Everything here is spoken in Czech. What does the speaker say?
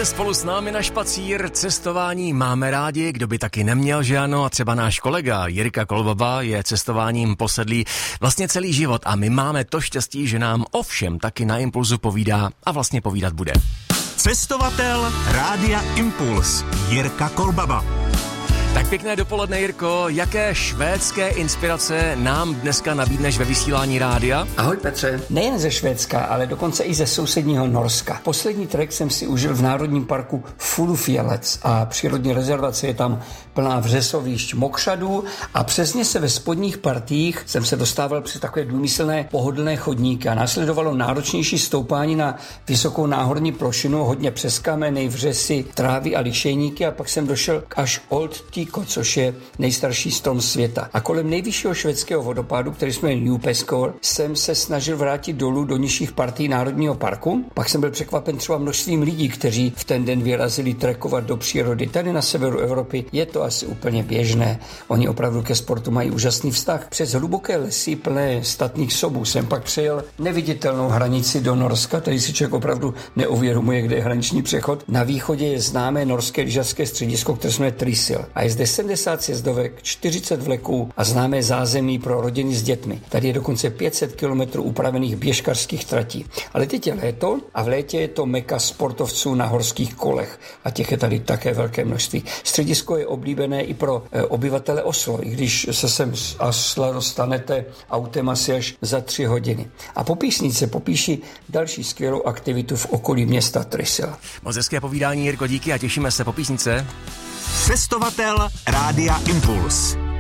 Pojďte spolu s námi na špacír, cestování máme rádi, kdo by taky neměl, že ano, a třeba náš kolega Jirka Kolbaba je cestováním posedlý vlastně celý život a my máme to štěstí, že nám o všem taky na Impulzu povídá a vlastně povídat bude. Cestovatel Rádia Impuls Jirka Kolbaba. Tak pěkné dopoledne, Jirko. Jaké švédské inspirace nám dneska nabídneš ve vysílání rádia? Ahoj Petře. Nejen ze Švédska, ale dokonce i ze sousedního Norska. Poslední trek jsem si užil v národním parku Fulufjelec a přírodní rezervace je tam plná vřesovišť mokřadů a přesně se ve spodních partiích jsem se dostával přes takové důmyslné pohodlné chodníky a následovalo náročnější stoupání na vysokou náhorní plošinu, hodně přes kameny, vřesy, trávy a lišejníky a pak jsem došel až Old Tyko, což je nejstarší strom světa. A kolem nejvyššího švédského vodopádu, který jsme jmenuje Djupeskor, jsem se snažil vrátit dolů do nižších partií národního parku. Pak jsem byl překvapen třeba množstvím lidí, kteří v ten den vyrazili trekovat do přírody. Tady na severu Evropy je to asi úplně běžné. Oni opravdu ke sportu mají úžasný vztah. Přes hluboké lesy plné statných sobů jsem pak přejel neviditelnou hranici do Norska. Tady si člověk opravdu neuvědomuje, kde je hraniční přechod. Na východě je známé norské lyžařské středisko, které se jmenuje Trysil. A je zde 70 sjezdovek, 40 vleků a známé zázemí pro rodiny s dětmi. Tady je dokonce 500 kilometrů upravených běžkařských tratí. Ale teď je léto a v létě je to meka sportovců na horských kolech. A těch je tady také velké množství. Středisko je oblíbené i pro obyvatele Oslo, i když se sem z Osla dostanete autem asi až za 3 hodiny. A po písnice popíši další skvělou aktivitu v okolí města Trysil. Moc hezké povídání, Jirko, díky a těšíme se po písnice. Cestovatel Rádia Impuls